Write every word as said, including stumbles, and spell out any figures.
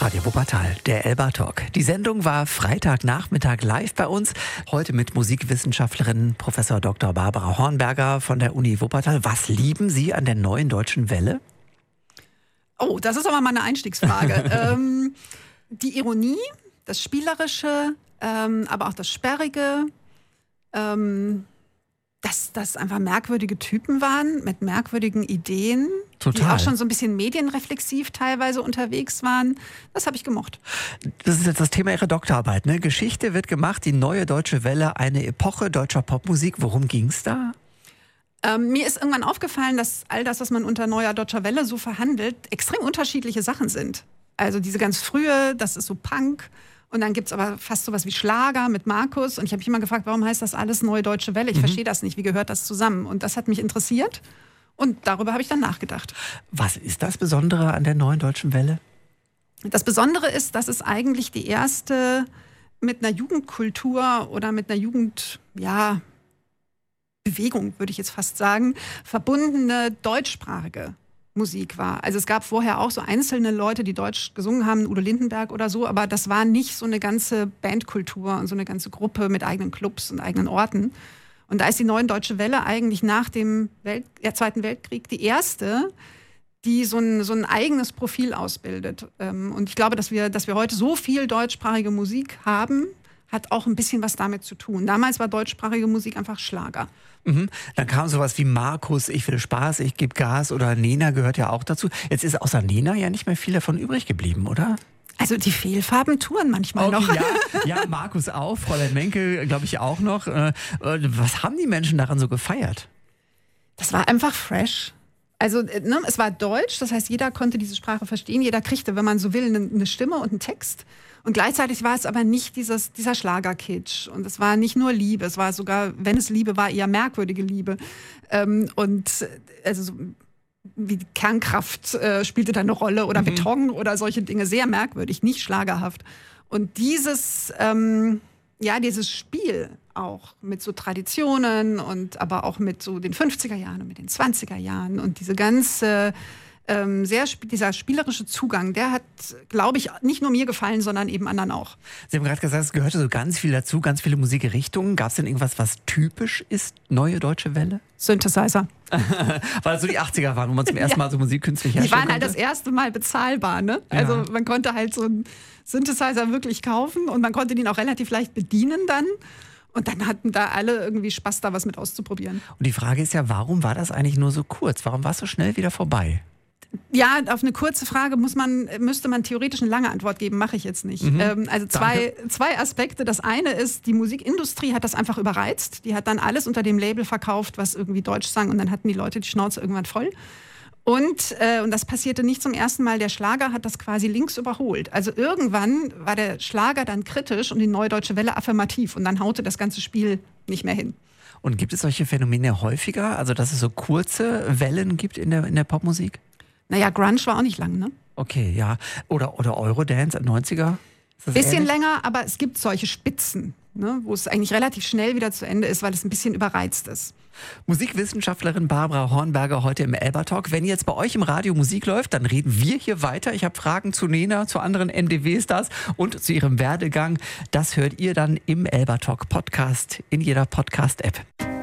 Radio Wuppertal, der Elba Talk. Die Sendung war Freitagnachmittag live bei uns. Heute mit Musikwissenschaftlerin Professor Doktor Barbara Hornberger von der Uni Wuppertal. Was lieben Sie an der Neuen Deutschen Welle? Oh, das ist aber mal eine Einstiegsfrage. ähm, die Ironie, das Spielerische, ähm, aber auch das Sperrige, ähm, dass das einfach merkwürdige Typen waren mit merkwürdigen Ideen, Total. Die auch schon so ein bisschen medienreflexiv teilweise unterwegs waren. Das habe ich gemocht. Das ist jetzt das Thema Ihrer Doktorarbeit, ne? Geschichte wird gemacht, die Neue Deutsche Welle, eine Epoche deutscher Popmusik. Worum ging es da? Ähm, mir ist irgendwann aufgefallen, dass all das, was man unter Neuer Deutscher Welle so verhandelt, extrem unterschiedliche Sachen sind. Also diese ganz frühe, das ist so Punk. Und dann gibt es aber fast sowas wie Schlager mit Markus. Und ich habe mich immer gefragt, warum heißt das alles Neue Deutsche Welle? Ich mhm. verstehe das nicht. Wie gehört das zusammen? Und das hat mich interessiert. Und darüber habe ich dann nachgedacht. Was ist das Besondere an der Neuen Deutschen Welle? Das Besondere ist, dass es eigentlich die erste mit einer Jugendkultur oder mit einer Jugend, ja, Bewegung, würde ich jetzt fast sagen, verbundene deutschsprachige Musik war. Also es gab vorher auch so einzelne Leute, die Deutsch gesungen haben, Udo Lindenberg oder so, aber das war nicht so eine ganze Bandkultur und so eine ganze Gruppe mit eigenen Clubs und eigenen Orten. Und da ist die Neue Deutsche Welle eigentlich nach dem Welt- ja, Zweiten Weltkrieg die erste, die so ein, so ein eigenes Profil ausbildet. Und ich glaube, dass wir, dass wir heute so viel deutschsprachige Musik haben, hat auch ein bisschen was damit zu tun. Damals war deutschsprachige Musik einfach Schlager. Mhm. Dann kam sowas wie Markus, Ich will Spaß, ich gebe Gas oder Nena gehört ja auch dazu. Jetzt ist außer Nena ja nicht mehr viel davon übrig geblieben, oder? Also die Fehlfarben touren manchmal okay, noch. Ja, ja, Markus auch, Fräulein Menke glaube ich auch noch. Was haben die Menschen daran so gefeiert? Das war einfach fresh. Also ne, es war Deutsch, das heißt, jeder konnte diese Sprache verstehen. Jeder kriegte, wenn man so will, eine, eine Stimme und einen Text. Und gleichzeitig war es aber nicht dieses, dieser Schlagerkitsch. Und es war nicht nur Liebe, es war sogar, wenn es Liebe war, eher merkwürdige Liebe. Ähm, und also so, wie Kernkraft äh, spielte da eine Rolle oder mhm. Beton oder solche Dinge. Sehr merkwürdig, nicht schlagerhaft. Und dieses, ähm, ja, dieses Spiel auch mit so Traditionen und aber auch mit so den fünfziger Jahren und mit den zwanziger Jahren und diese ganze Ähm, sehr, dieser spielerische Zugang, der hat, glaube ich, nicht nur mir gefallen, sondern eben anderen auch. Sie haben gerade gesagt, es gehörte so ganz viel dazu, ganz viele Musikrichtungen. Gab es denn irgendwas, was typisch ist, Neue Deutsche Welle? Synthesizer. Weil es so die achtziger waren, wo man zum ersten Mal so Musik künstlich herstellen Die waren konnte? halt das erste Mal bezahlbar, ne? Ja. Also man konnte halt so einen Synthesizer wirklich kaufen und man konnte den auch relativ leicht bedienen dann. Und dann hatten da alle irgendwie Spaß, da was mit auszuprobieren. Und die Frage ist ja, warum war das eigentlich nur so kurz? Warum war es so schnell wieder vorbei? Ja, auf eine kurze Frage muss man, müsste man theoretisch eine lange Antwort geben, mache ich jetzt nicht. Mhm. Ähm, also zwei, zwei Aspekte. Das eine ist, die Musikindustrie hat das einfach überreizt. Die hat dann alles unter dem Label verkauft, was irgendwie Deutsch sang und dann hatten die Leute die Schnauze irgendwann voll. Und, äh, und das passierte nicht zum ersten Mal, der Schlager hat das quasi links überholt. Also irgendwann war der Schlager dann kritisch und die Neue Deutsche Welle affirmativ und dann haute das ganze Spiel nicht mehr hin. Und gibt es solche Phänomene häufiger? Also dass es so kurze Wellen gibt in der, in der Popmusik? Naja, Grunge war auch nicht lang, ne? Okay, ja. Oder, oder Eurodance, neunziger? Bisschen ähnlich? länger, aber es gibt solche Spitzen, ne, wo es eigentlich relativ schnell wieder zu Ende ist, weil es ein bisschen überreizt ist. Musikwissenschaftlerin Barbara Hornberger heute im Elba Talk. Wenn jetzt bei euch im Radio Musik läuft, dann reden wir hier weiter. Ich habe Fragen zu Nena, zu anderen N D W-Stars und zu ihrem Werdegang. Das hört ihr dann im Elba Talk Podcast in jeder Podcast-App.